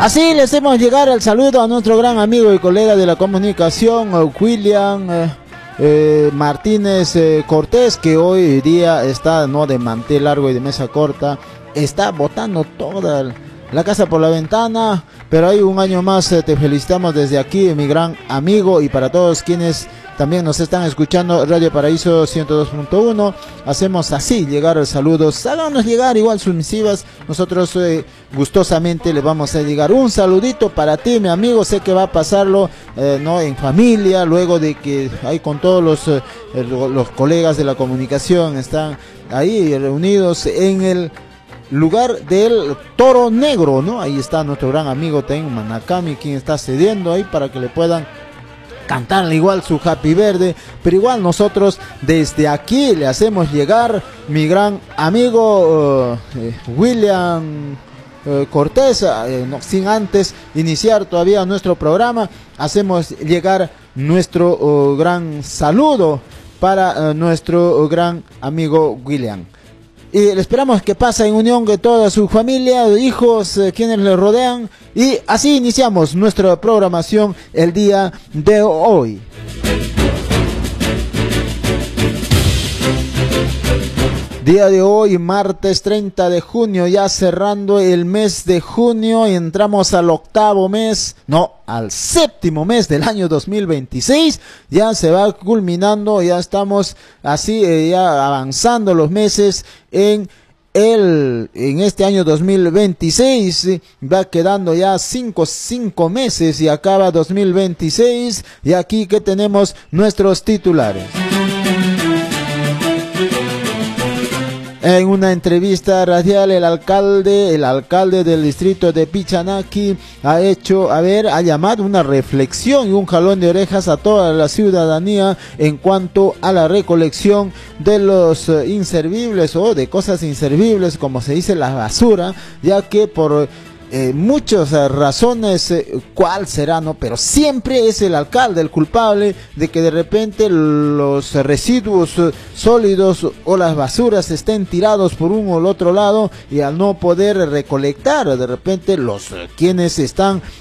Así le hacemos llegar el saludo a nuestro gran amigo y colega de la comunicación, William Martínez Cortés, que hoy día está no de mantel largo y de mesa corta, está botando toda la casa por la ventana, pero hay un año más. Te felicitamos desde aquí, mi gran amigo, y para todos quienes también nos están escuchando, Radio Paraíso 102.1, hacemos así llegar el saludo. Háganos llegar igual sus misivas, nosotros gustosamente le vamos a llegar un saludito para ti, mi amigo. Sé que va a pasarlo no en familia, luego de que hay con todos los colegas de la comunicación, están ahí reunidos en el lugar del Toro Negro, ¿no? Ahí está nuestro gran amigo Ten Manakami, quien está cediendo ahí para que le puedan cantarle igual su Happy Verde, pero igual nosotros desde aquí le hacemos llegar, mi gran amigo William Cortés, no, sin antes iniciar todavía nuestro programa, hacemos llegar nuestro gran saludo para nuestro gran amigo William. Y le esperamos que pase en unión de toda su familia, hijos, quienes le rodean. Y así iniciamos nuestra programación el día de hoy. Día de hoy, martes 30 de junio, ya cerrando el mes de junio, y entramos al octavo mes, no, al séptimo mes del año 2026, ya se va culminando, ya estamos así, ya avanzando los meses en este año 2026, va quedando ya cinco meses y acaba 2026, y aquí que tenemos nuestros titulares. En una entrevista radial, el alcalde del distrito de Pichanaki ha llamado una reflexión y un jalón de orejas a toda la ciudadanía en cuanto a la recolección de los inservibles o de cosas inservibles, como se dice, la basura, ya que por muchas razones, cuál será, ¿no? Pero siempre es el alcalde el culpable de que de repente los residuos sólidos o las basuras estén tirados por uno o el otro lado, y al no poder recolectar, de repente los quienes están